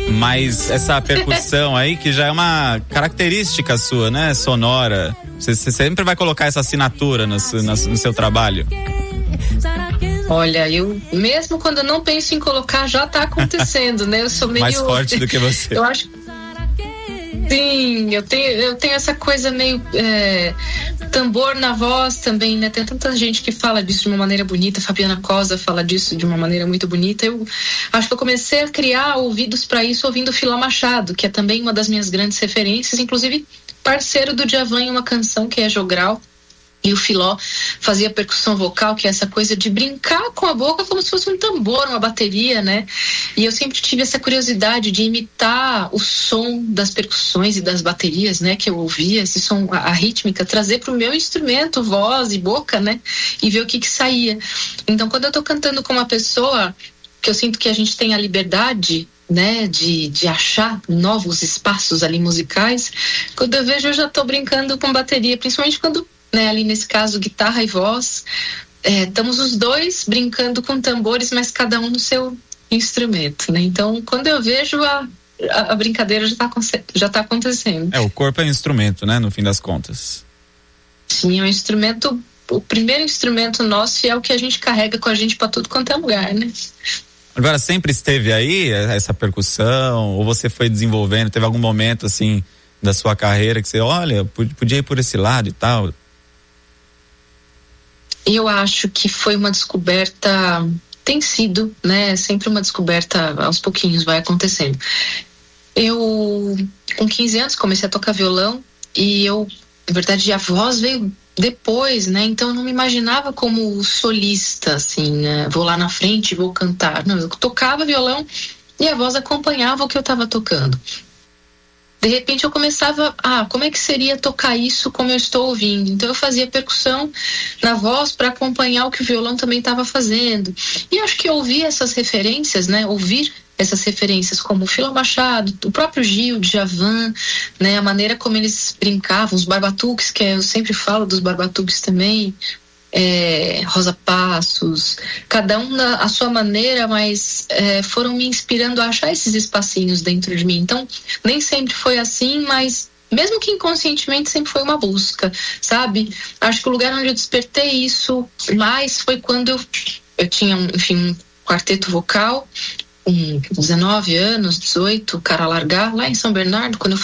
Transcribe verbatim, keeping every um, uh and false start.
Mas essa percussão aí, que já é uma característica sua, né? Sonora. Você, você sempre vai colocar essa assinatura no, no, no seu trabalho? Olha, eu mesmo quando eu não penso em colocar, já tá acontecendo, né? Eu sou meio... Mais forte do que você. Eu acho... Sim, eu tenho, eu tenho essa coisa meio é, tambor na voz também, né? Tem tanta gente que fala disso de uma maneira bonita. Fabiana Cosa fala disso de uma maneira muito bonita. Eu acho que eu comecei a criar ouvidos para isso ouvindo Filó Machado, que é também uma das minhas grandes referências, inclusive parceiro do Djavan em uma canção que é Jogral. E o Filó fazia percussão vocal, que é essa coisa de brincar com a boca como se fosse um tambor, uma bateria, né? E eu sempre tive essa curiosidade de imitar o som das percussões e das baterias, né? Que eu ouvia, esse som, a, a rítmica, trazer pro meu instrumento, voz e boca, né? E ver o que que saía. Então, quando eu tô cantando com uma pessoa que eu sinto que a gente tem a liberdade, né, de, de achar novos espaços ali musicais, quando eu vejo eu já tô brincando com bateria, principalmente quando, né, ali nesse caso guitarra e voz, é, estamos os dois brincando com tambores, mas cada um no seu instrumento, né? Então quando eu vejo a, a, a brincadeira já tá, já tá acontecendo. É, o corpo é um instrumento, né, no fim das contas. Sim, é um instrumento, o primeiro instrumento nosso, e é o que a gente carrega com a gente para tudo quanto é lugar, né? Agora, sempre esteve aí essa percussão, ou você foi desenvolvendo, teve algum momento assim da sua carreira que você, olha, podia ir por esse lado e tal? Eu acho que foi uma descoberta, tem sido, né, sempre uma descoberta, aos pouquinhos vai acontecendo. Eu, com quinze anos, comecei a tocar violão e eu, na verdade, a voz veio depois, né? Então eu não me imaginava como solista, assim, né? Vou lá na frente e vou cantar. Não, eu tocava violão e a voz acompanhava o que eu estava tocando. De repente eu começava, ah, como é que seria tocar isso como eu estou ouvindo? Então eu fazia percussão na voz para acompanhar o que o violão também estava fazendo. E acho que ouvir essas referências, né? Ouvir essas referências como o Filó Machado, o próprio Gil, o Djavan, né? A maneira como eles brincavam, os barbatuques, que eu sempre falo dos barbatuques também, é, Rosa Passos, cada um na a sua maneira, mas é, foram me inspirando a achar esses espacinhos dentro de mim. Então, nem sempre foi assim, mas mesmo que inconscientemente sempre foi uma busca, sabe? Acho que o lugar onde eu despertei isso mais foi quando eu, eu tinha, enfim, um quarteto vocal, com dezenove anos, dezoito, Cara Largar, lá em São Bernardo, quando eu